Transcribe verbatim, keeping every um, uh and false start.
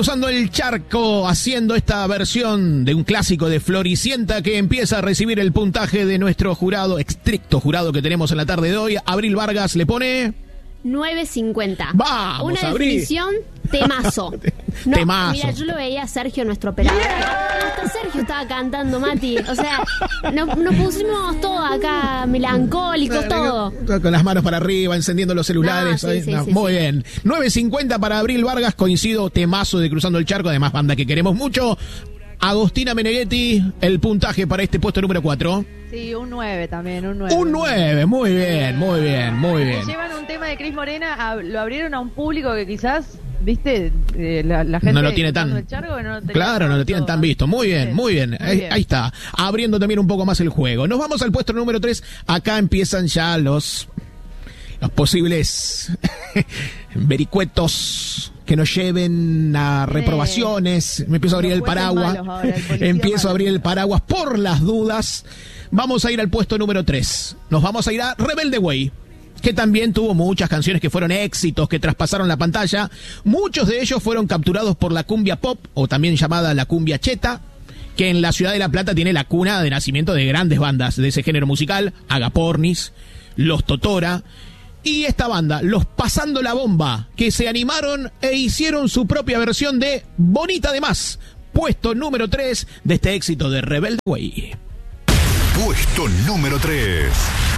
Cruzando el charco, haciendo esta versión de un clásico de Floricienta que empieza a recibir el puntaje de nuestro jurado, estricto jurado que tenemos en la tarde de hoy. Abril Vargas le pone... nueve cincuenta. Vamos, Una Abril. definición temazo. No, Temazo. Mira, yo lo veía a Sergio, nuestro operador. Hasta Sergio estaba cantando, Mati. O sea, nos, nos pusimos todos acá melancólicos, todo. Con las manos para arriba, encendiendo los celulares. No, sí, ahí. sí, No, sí, muy sí. bien. nueve cincuenta para Abril Vargas, coincido, temazo de Cruzando el Charco, además banda que queremos mucho. Agostina Meneghetti, el puntaje para este puesto número cuatro. Sí, un nueve también, un nueve. Un nueve, muy bien, muy bien, muy bien. Llevan un tema de Cris Morena, a- lo abrieron a un público que quizás, viste, eh, la, la gente... No lo tiene tan... Cruzando el Charco, que no lo tenía Claro, no lo tanto. tienen tan visto. Muy bien, muy bien. Muy Ahí, bien. ahí está. Abriendo también un poco más el juego. Nos vamos al puesto número tres. Acá empiezan ya los... Los posibles vericuetos que nos lleven a reprobaciones. Me empiezo a abrir Los el jueces paraguas. malos ahora, el policía Empiezo a malo. abrir el paraguas por las dudas. Vamos a ir al puesto número tres. Nos vamos a ir a Rebelde Way, que también tuvo muchas canciones que fueron éxitos, que traspasaron la pantalla. Muchos de ellos fueron capturados por la cumbia pop, o también llamada la cumbia cheta, que en la ciudad de La Plata tiene la cuna de nacimiento de grandes bandas de ese género musical: Agapornis, Los Totora, y esta banda, Los Pasando la Bomba, que se animaron e hicieron su propia versión de Bonita de Más. Puesto número tres de este éxito de Rebelde Way. Puesto número tres.